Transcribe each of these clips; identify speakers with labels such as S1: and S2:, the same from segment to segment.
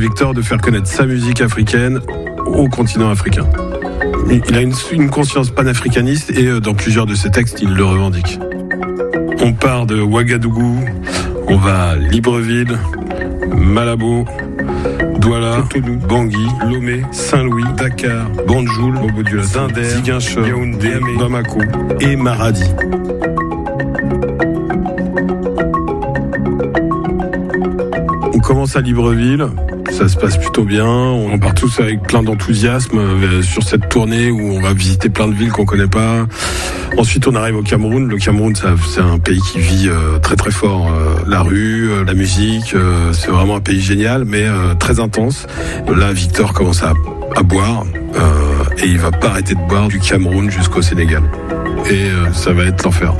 S1: Victor de faire connaître sa musique africaine au continent africain. Il a une conscience panafricaniste et dans plusieurs de ses textes, il le revendique. On part de Ouagadougou, on va à Libreville, Malabo, Douala, Cotonou, Bangui, Lomé, Saint-Louis, Dakar, Banjul, Bobo-Dioulasso, Zinder, Ziguinchor, Yaoundé, Bamako et Maradi. On commence à Libreville, ça se passe plutôt bien, on part tous avec plein d'enthousiasme sur cette tournée où on va visiter plein de villes qu'on connaît pas. Ensuite, on arrive au Cameroun. Le Cameroun, c'est un pays qui vit très très fort. La rue, la musique, c'est vraiment un pays génial, mais très intense. Là, Victor commence à boire et il va pas arrêter de boire du Cameroun jusqu'au Sénégal. Et ça va être l'enfer.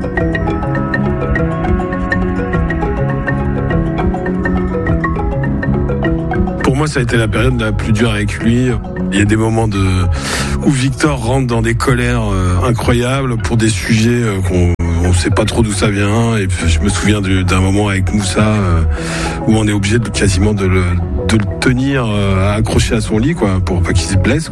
S1: Pour moi, ça a été la période la plus dure avec lui. Il y a des moments où Victor rentre dans des colères incroyables pour des sujets qu'on sait pas trop d'où ça vient. Et puis, je me souviens d'un moment avec Moussa où on est obligé quasiment de le tenir accroché à son lit, quoi, pour pas qu'il se blesse.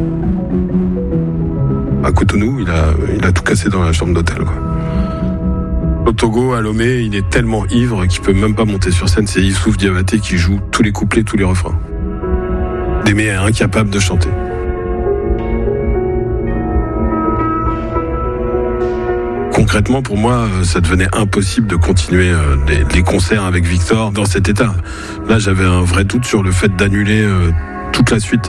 S1: À Cotonou, il a tout cassé dans la chambre d'hôtel, quoi. Au Togo, à Lomé, il est tellement ivre qu'il peut même pas monter sur scène. C'est Youssouf Diabaté qui joue tous les couplets, tous les refrains. Des mecs incapables de chanter. Concrètement, pour moi, ça devenait impossible de continuer les concerts avec Victor dans cet état. Là, j'avais un vrai doute sur le fait d'annuler toute la suite.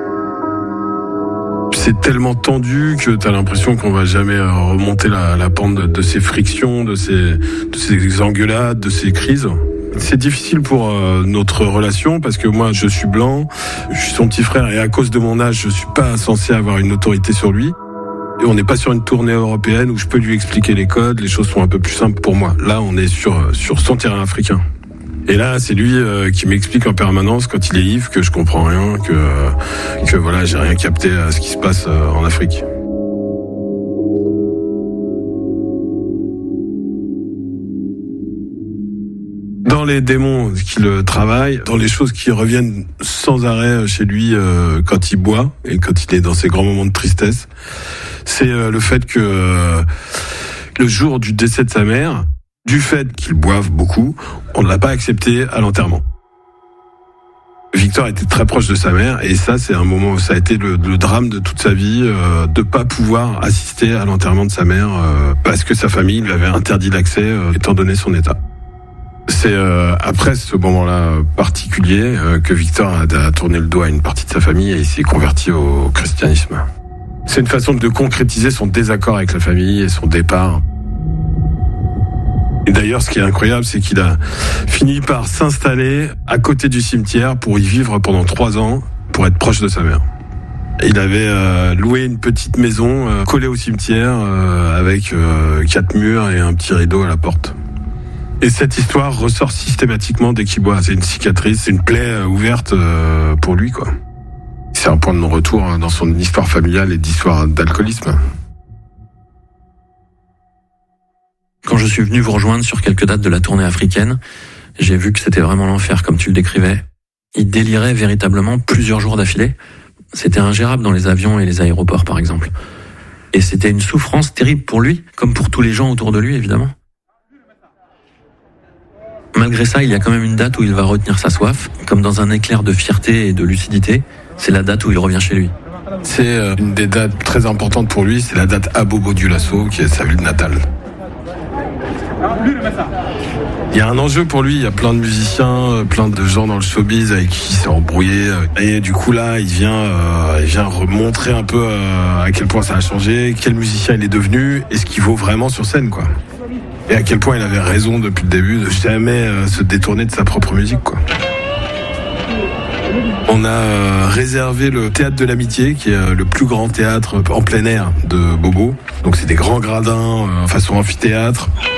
S1: C'est tellement tendu que t'as l'impression qu'on va jamais remonter la pente de ces frictions, de ces engueulades, de ces crises. C'est difficile pour notre relation parce que moi je suis blanc, je suis son petit frère et à cause de mon âge je suis pas censé avoir une autorité sur lui. Et on n'est pas sur une tournée européenne où je peux lui expliquer les codes, les choses sont un peu plus simples pour moi. Là on est sur son terrain africain. Et là, c'est lui qui m'explique en permanence quand il est ivre que je comprends rien, que voilà, j'ai rien capté à ce qui se passe en Afrique. Dans les démons qu'il travaille, dans les choses qui reviennent sans arrêt chez lui quand il boit et quand il est dans ses grands moments de tristesse, c'est le fait que le jour du décès de sa mère, du fait qu'il boive beaucoup, on ne l'a pas accepté à l'enterrement. Victor était très proche de sa mère et ça, c'est un moment où ça a été le drame de toute sa vie, de pas pouvoir assister à l'enterrement de sa mère parce que sa famille lui avait interdit l'accès étant donné son état. C'est après ce moment-là particulier que Victor a tourné le doigt à une partie de sa famille et il s'est converti au christianisme. C'est une façon de concrétiser son désaccord avec la famille et son départ. Et d'ailleurs, ce qui est incroyable, c'est qu'il a fini par s'installer à côté du cimetière pour y vivre pendant 3 ans, pour être proche de sa mère. Et il avait loué une petite maison collée au cimetière avec 4 murs et un petit rideau à la porte. Et cette histoire ressort systématiquement dès qu'il boit. C'est une cicatrice, c'est une plaie ouverte pour lui, quoi. C'est un point de non-retour dans son histoire familiale et d'histoire d'alcoolisme.
S2: Quand je suis venu vous rejoindre sur quelques dates de la tournée africaine, j'ai vu que c'était vraiment l'enfer, comme tu le décrivais. Il délirait véritablement plusieurs jours d'affilée. C'était ingérable dans les avions et les aéroports, par exemple. Et c'était une souffrance terrible pour lui, comme pour tous les gens autour de lui, évidemment. Malgré ça, il y a quand même une date où il va retenir sa soif, comme dans un éclair de fierté et de lucidité. C'est la date où il revient chez lui.
S1: C'est une des dates très importantes pour lui, c'est la date à Bobo-Dioulasso, qui est sa ville natale. Il y a un enjeu pour lui, il y a plein de musiciens, plein de gens dans le showbiz avec qui il s'est embrouillé. Et du coup là, il vient remontrer un peu à quel point ça a changé, quel musicien il est devenu et ce qu'il vaut vraiment sur scène, quoi. Et à quel point il avait raison depuis le début de jamais se détourner de sa propre musique, quoi. On a réservé le Théâtre de l'Amitié, qui est le plus grand théâtre en plein air de Bobo. Donc c'est des grands gradins façon amphithéâtre.